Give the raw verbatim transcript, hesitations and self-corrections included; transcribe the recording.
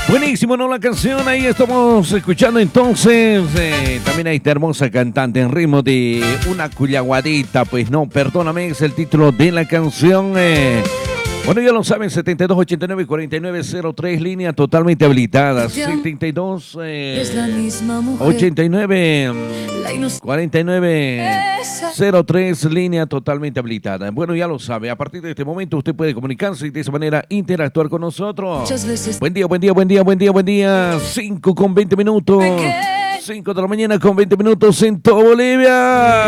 Buenísimo, ¿no? La canción, ahí estamos escuchando entonces. Eh, también hay esta hermosa cantante en ritmo de una cuyaguadita. Pues no, perdóname, es el título de la canción. Eh. Bueno, ya lo saben, setenta y dos ochenta y nueve cuarenta y nueve cero tres, línea totalmente habilitada. setenta y dos ochenta y nueve cuarenta y nueve cero tres, línea totalmente habilitada. Bueno, ya lo sabe, a partir de este momento usted puede comunicarse y de esa manera interactuar con nosotros. Buen día, buen día, buen día, buen día, buen día. cinco con veinte minutos. cinco de la mañana con veinte minutos en todo Bolivia.